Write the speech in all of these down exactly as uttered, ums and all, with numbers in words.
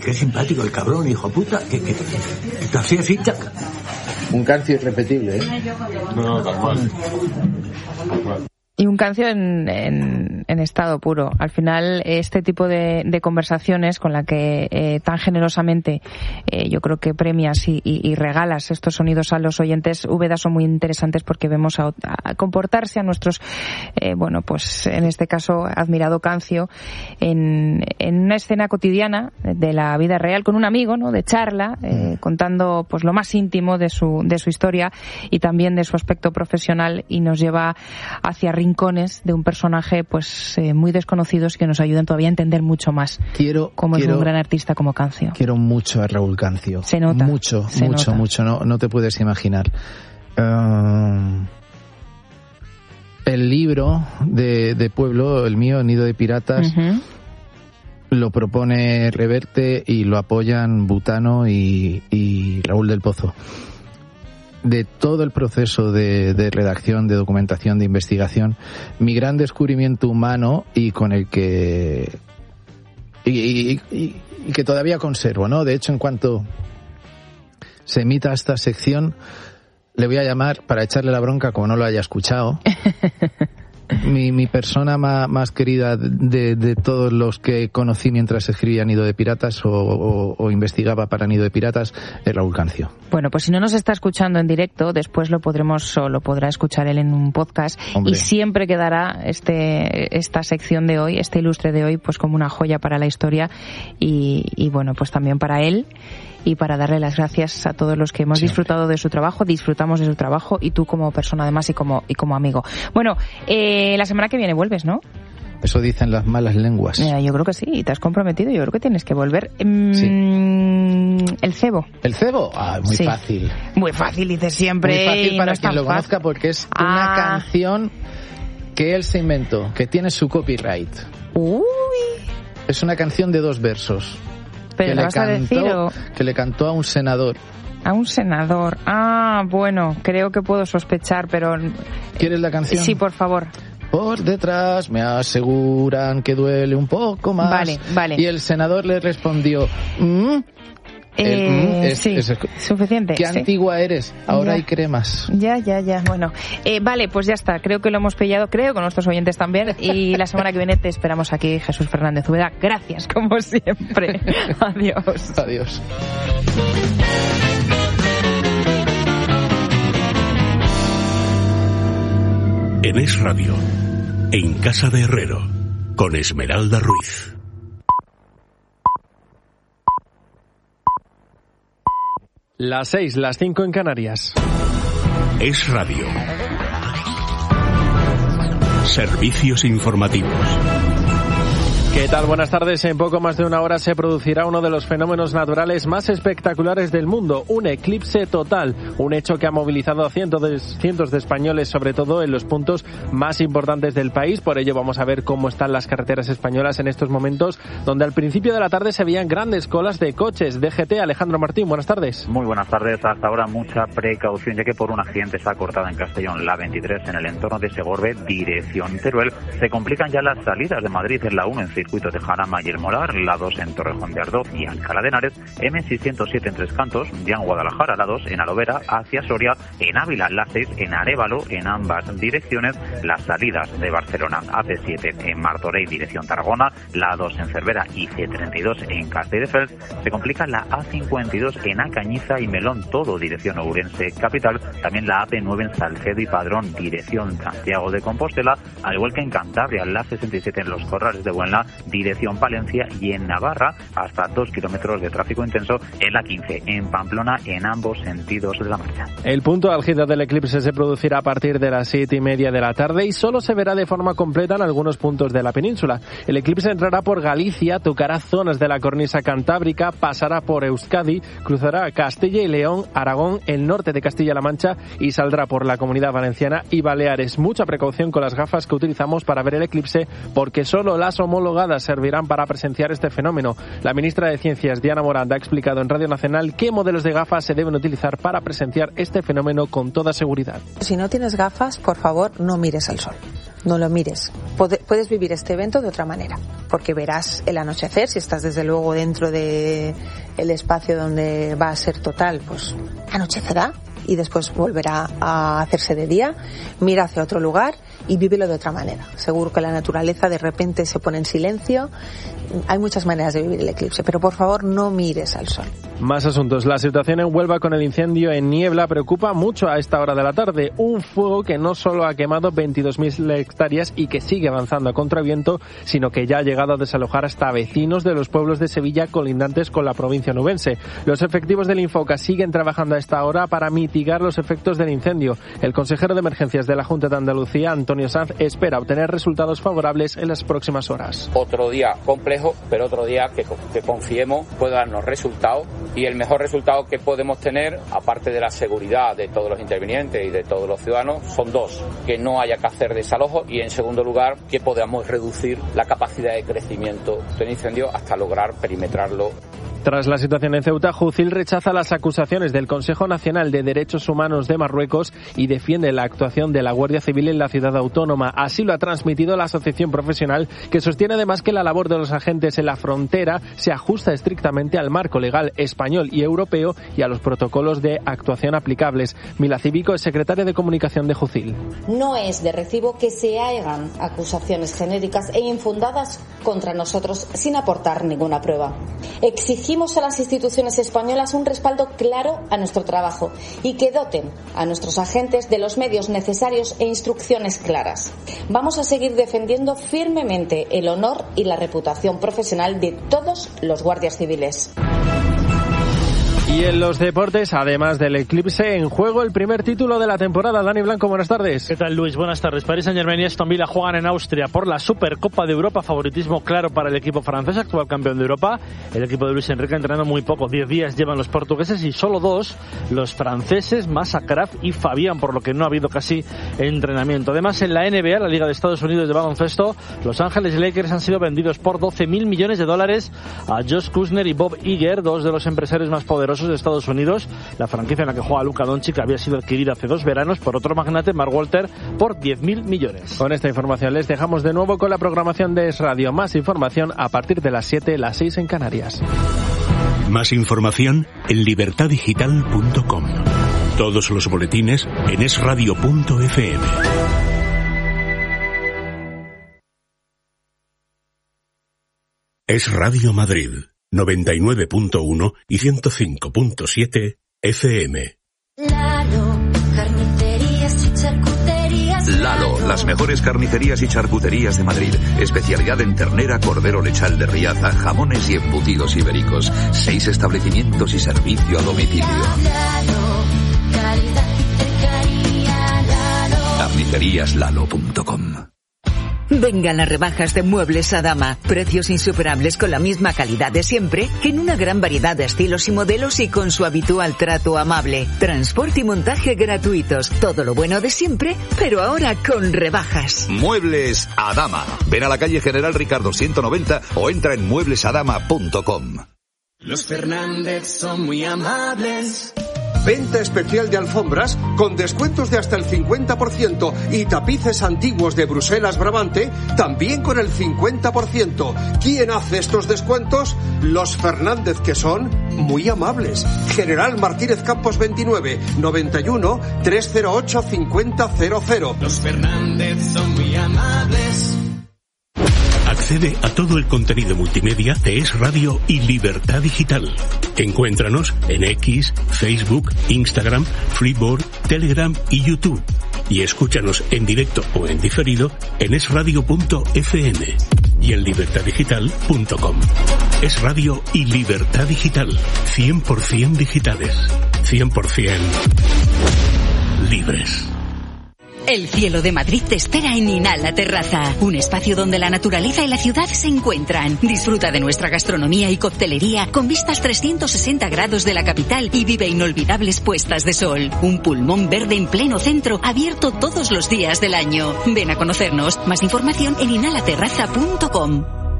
Qué simpático el cabrón, hijo puta. Que, que, que, que así así, chac. Un cancio irrepetible, ¿eh? No, no, tal cual. Tal cual. Y un cancio en, en, en estado puro. Al final, este tipo de, de conversaciones con la que eh, tan generosamente eh, yo creo que premias y, y, y regalas estos sonidos a los oyentes, Úbeda, son muy interesantes porque vemos a, a comportarse a nuestros, eh, bueno, pues en este caso, admirado cancio en, en una escena cotidiana de la vida real con un amigo, ¿no? De charla, eh, contando pues lo más íntimo de su, de su historia y también de su aspecto profesional, y nos lleva hacia rincones de un personaje pues eh, muy desconocidos que nos ayudan todavía a entender mucho más quiero, cómo quiero, es un gran artista como Cancio. Quiero mucho a Raúl Cancio. Se nota. Mucho, se mucho, nota. mucho. No, no te puedes imaginar. Uh, el libro de, de Pueblo, el mío, Nido de Piratas, uh-huh. lo propone Reverte y lo apoyan Butano y, y Raúl del Pozo. De todo el proceso de, de redacción, de documentación, de investigación, mi gran descubrimiento humano y con el que y, y, y, y que todavía conservo, ¿no? De hecho, en cuanto se emita esta sección, le voy a llamar, para echarle la bronca como no lo haya escuchado, mi, mi persona más, más querida de, de todos los que conocí mientras escribía Nido de Piratas o, o, o investigaba para Nido de Piratas, es Raúl Cancio. Bueno, pues si no nos está escuchando en directo, después lo podremos o lo podrá escuchar él en un podcast. Hombre. Y siempre quedará este esta sección de hoy, este ilustre de hoy, pues como una joya para la historia y, y bueno, pues también para él. Y para darle las gracias a todos los que hemos sí, disfrutado de su trabajo, disfrutamos de su trabajo, y tú como persona además y como y como amigo. Bueno, eh, la semana que viene vuelves, ¿no? Eso dicen las malas lenguas. Mira, yo creo que sí, te has comprometido, yo creo que tienes que volver. Mm, sí. El cebo. ¿El cebo? Ah, muy sí. fácil. Muy fácil, dices siempre. Muy fácil para no quien lo fácil. conozca, porque es ah. una canción que él se inventó, que tiene su copyright. Uy. Es una canción de dos versos. Pero que, le vas a cantó, decir, o... que le cantó a un senador. A un senador. Ah, bueno, creo que puedo sospechar, pero... ¿Quieres la canción? Sí, por favor. Por detrás me aseguran que duele un poco más. Vale, vale. Y el senador le respondió... ¿Mm? Eh, el, mm, es, sí, es, suficiente. Qué sí. antigua eres, ahora ya. hay cremas. Ya, ya, ya, bueno. Eh, vale, pues ya está, creo que lo hemos pillado, creo, con nuestros oyentes también, y la semana que viene te esperamos aquí, Jesús Fernández Úbeda. Gracias, como siempre. Adiós. Adiós. En Es Radio, en Casa de Herrero, con Esmeralda Ruiz. Las seis, las cinco en Canarias. Es Radio. Servicios informativos. ¿Qué tal? Buenas tardes. En poco más de una hora se producirá uno de los fenómenos naturales más espectaculares del mundo, un eclipse total, un hecho que ha movilizado a cientos de, cientos de españoles, sobre todo en los puntos más importantes del país. Por ello vamos a ver cómo están las carreteras españolas en estos momentos, donde al principio de la tarde se veían grandes colas de coches. D G T, Alejandro Martín, buenas tardes. Muy buenas tardes. Hasta ahora mucha precaución, ya que por un accidente está cortada en Castellón la veintitrés en el entorno de Segorbe, dirección Teruel. Se complican ya las salidas de Madrid en la uno en circuito de Jarama y El Molar, la dos en Torrejón de Ardoz y Alcalá de Henares, M seiscientos siete en Tres Cantos, ya en Guadalajara, la dos en Alovera hacia Soria, en Ávila, la seis en Arévalo, en ambas direcciones, las salidas de Barcelona, A C siete en Martorell, dirección Tarragona, la dos en Cervera y C treinta y dos en Castelldefels. Se complica la A cincuenta y dos en Acañiza y Melón, todo dirección Ourense capital, también la A P nueve en Salcedo y Padrón, dirección Santiago de Compostela, al igual que en Cantabria, la sesenta y siete en Los Corrales de Buenla, dirección Palencia, y en Navarra hasta dos kilómetros de tráfico intenso en la quince en Pamplona, en ambos sentidos de la marcha. El punto álgido del eclipse se producirá a partir de las siete y media de la tarde y solo se verá de forma completa en algunos puntos de la península. El eclipse entrará por Galicia, tocará zonas de la cornisa cantábrica, pasará por Euskadi, cruzará Castilla y León, Aragón, el norte de Castilla-La Mancha y saldrá por la Comunidad Valenciana y Baleares. Mucha precaución con las gafas que utilizamos para ver el eclipse, porque solo las homologadas servirán para presenciar este fenómeno. La ministra de Ciencias, Diana Morant, ha explicado en Radio Nacional qué modelos de gafas se deben utilizar para presenciar este fenómeno con toda seguridad. Si no tienes gafas, por favor, no mires al sol. no lo mires. Puedes vivir este evento de otra manera, porque verás el anochecer, si estás desde luego dentro de el espacio donde va a ser total, pues anochecerá y después volverá a hacerse de día. Mira hacia otro lugar y vívelo de otra manera. Seguro que la naturaleza de repente se pone en silencio. Hay muchas maneras de vivir el eclipse, pero por favor no mires al sol. Más asuntos. La situación en Huelva con el incendio en Niebla preocupa mucho a esta hora de la tarde. Un fuego que no solo ha quemado veintidós mil hectáreas y que sigue avanzando a contraviento, sino que ya ha llegado a desalojar hasta vecinos de los pueblos de Sevilla colindantes con la provincia onubense. Los efectivos del Infoca siguen trabajando a esta hora para mitigar los efectos del incendio. El consejero de emergencias de la Junta de Andalucía, Antonio Sanz, espera obtener resultados favorables en las próximas horas. Otro día complejo, pero otro día que, que confiemos pueda darnos resultados, y el mejor resultado que podemos tener, aparte de la seguridad de todos los intervinientes y de todos los ciudadanos, son dos: que no haya que hacer desalojo, y en segundo lugar que podamos reducir la capacidad de crecimiento del incendio hasta lograr perimetrarlo. Tras la situación en Ceuta, Jucil rechaza las acusaciones del Consejo Nacional de Derechos Humanos de Marruecos y defiende la actuación de la Guardia Civil en la ciudad autónoma. Así lo ha transmitido la asociación profesional, que sostiene además que la labor de los agentes en la frontera se ajusta estrictamente al marco legal español y europeo y a los protocolos de actuación aplicables. Mila Cívico es secretaria de comunicación de Jucil. No es de recibo que se hagan acusaciones genéricas e infundadas contra nosotros sin aportar ninguna prueba. Exigimos a las instituciones españolas un respaldo claro a nuestro trabajo y que doten a nuestros agentes de los medios necesarios e instrucciones claras. Vamos a seguir defendiendo firmemente el honor y la reputación profesional de todos los guardias civiles. Y en los deportes, además del eclipse, en juego el primer título de la temporada. Dani Blanco, buenas tardes. ¿Qué tal, Luis? Buenas tardes. Paris Saint-Germain y Aston Villa juegan en Austria por la Supercopa de Europa. Favoritismo claro para el equipo francés, actual campeón de Europa. El equipo de Luis Enrique entrenando muy poco. Diez días llevan los portugueses y solo dos los franceses, Massacraf y Fabián, por lo que no ha habido casi entrenamiento. Además, en la N B A, la Liga de Estados Unidos de baloncesto, Los Ángeles Lakers han sido vendidos por doce mil millones de dólares a Josh Kuzner y Bob Iger, dos de los empresarios más poderosos de Estados Unidos. La franquicia en la que juega Luka Doncic había sido adquirida hace dos veranos por otro magnate, Mark Walter, por diez mil millones. Con esta información les dejamos de nuevo con la programación de Es Radio. Más información a partir de las siete, las seis en Canarias. Más información en libertad digital punto com. Todos los boletines en es radio punto efe eme. Es Radio Madrid. noventa y nueve punto uno y ciento cinco punto siete efe eme. Lalo, carnicerías y charcuterías. Lalo, las mejores carnicerías y charcuterías de Madrid. Especialidad en ternera, cordero lechal de Riaza, jamones y embutidos ibéricos. Seis establecimientos y servicio a domicilio. Lalo, calidad y cercanía. Lalo. carnicerías lalo punto com. Vengan las rebajas de Muebles Adama. Precios insuperables con la misma calidad de siempre, que en una gran variedad de estilos y modelos y con su habitual trato amable. Transporte y montaje gratuitos. Todo lo bueno de siempre, pero ahora con rebajas. Muebles Adama. Ven a la calle General Ricardo ciento noventa o entra en muebles adama punto com. Los Fernández son muy amables. Venta especial de alfombras con descuentos de hasta el cincuenta por ciento y tapices antiguos de Bruselas Brabante también con el cincuenta por ciento. ¿Quién hace estos descuentos? Los Fernández, que son muy amables. General Martínez Campos veintinueve, noventa y uno, trescientos ocho, cincuenta cero cero. Los Fernández son muy amables. Accede a todo el contenido multimedia de Es Radio y Libertad Digital. Encuéntranos en X, Facebook, Instagram, Freeboard, Telegram y YouTube. Y escúchanos en directo o en diferido en es radio punto efe eme y en libertad digital punto com. Es Radio y Libertad Digital. cien por ciento digitales. cien por ciento libres. El cielo de Madrid te espera en Inhala Terraza, un espacio donde la naturaleza y la ciudad se encuentran. Disfruta de nuestra gastronomía y coctelería con vistas trescientos sesenta grados de la capital y vive inolvidables puestas de sol. Un pulmón verde en pleno centro, abierto todos los días del año. Ven a conocernos. Más información en inhala terraza punto com.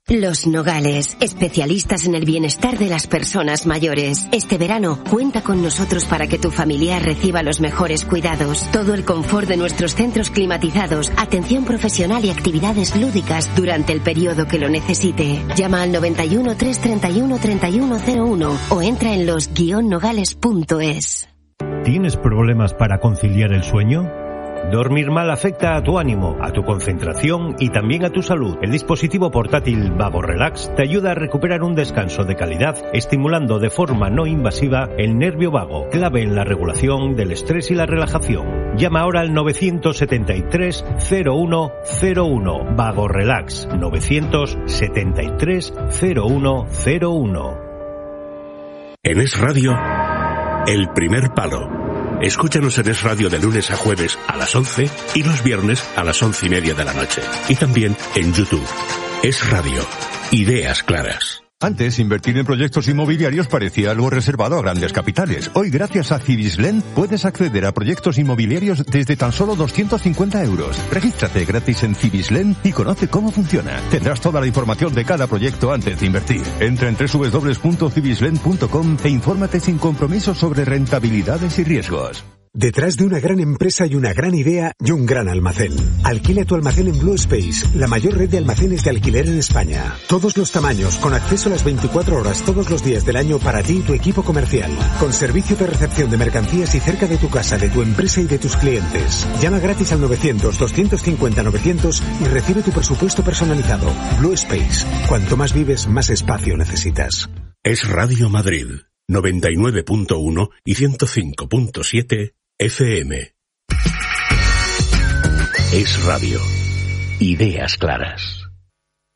Los Nogales, especialistas en el bienestar de las personas mayores. Este verano, cuenta con nosotros para que tu familiar reciba los mejores cuidados, todo el confort de nuestros centros climatizados, atención profesional y actividades lúdicas durante el periodo que lo necesite. Llama al noventa y uno, trescientos treinta y uno, treinta y uno cero uno o entra en los guion nogales punto es. ¿Tienes problemas para conciliar el sueño? Dormir mal afecta a tu ánimo, a tu concentración y también a tu salud. El dispositivo portátil Vago Relax te ayuda a recuperar un descanso de calidad, estimulando de forma no invasiva el nervio vago, clave en la regulación del estrés y la relajación. Llama ahora al novecientos setenta y tres, cero uno cero uno. Vago Relax, novecientos setenta y tres, cero uno cero uno. En Es Radio, El Primer Palo. Escúchanos en Es Radio de lunes a jueves a las once y los viernes a las once y media de la noche. Y también en YouTube. Es Radio. Ideas claras. Antes, invertir en proyectos inmobiliarios parecía algo reservado a grandes capitales. Hoy, gracias a Cibislen, puedes acceder a proyectos inmobiliarios desde tan solo doscientos cincuenta euros. Regístrate gratis en Cibislen y conoce cómo funciona. Tendrás toda la información de cada proyecto antes de invertir. Entra en doble u doble u doble u punto cibislen punto com e infórmate sin compromiso sobre rentabilidades y riesgos. Detrás de una gran empresa y una gran idea y un gran almacén. Alquila tu almacén en Blue Space, la mayor red de almacenes de alquiler en España. Todos los tamaños, con acceso a las veinticuatro horas todos los días del año para ti y tu equipo comercial. Con servicio de recepción de mercancías y cerca de tu casa, de tu empresa y de tus clientes. Llama gratis al novecientos, doscientos cincuenta, novecientos y recibe tu presupuesto personalizado. Blue Space. Cuanto más vives, más espacio necesitas. Es Radio Madrid, noventa y nueve punto uno y ciento cinco punto siete F M. Es Radio. Ideas claras.